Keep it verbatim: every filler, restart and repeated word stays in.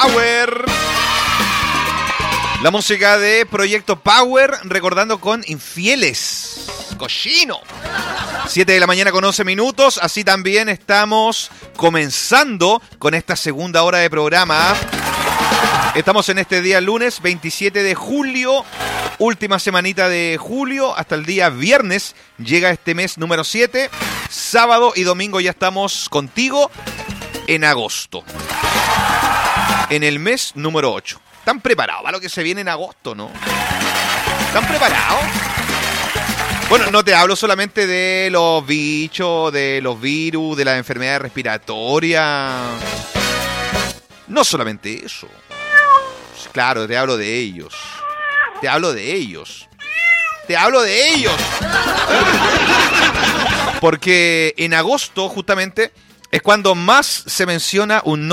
Power. La música de Proyecto Power, recordando con Infieles. Cochino. siete de la mañana con once minutos. Así también estamos comenzando con esta segunda hora de programa. Estamos en este día lunes veintisiete de julio. Última semanita de julio. Hasta el día viernes llega este mes número siete. Sábado y domingo ya estamos contigo en agosto. En el mes número ocho. ¿Están preparados para lo que se viene en agosto, no? ¿Están preparados? Bueno, no te hablo solamente de los bichos, de los virus, de las enfermedades respiratorias. No solamente eso. Claro, te hablo de ellos. Te hablo de ellos. Te hablo de ellos. Porque en agosto, justamente, es cuando más se menciona un